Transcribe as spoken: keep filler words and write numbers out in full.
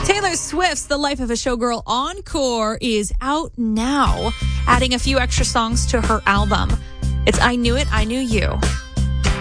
Taylor Swift's The Life of a Showgirl Encore is out now, adding a few extra songs to her album. It's I Knew It, I Knew You.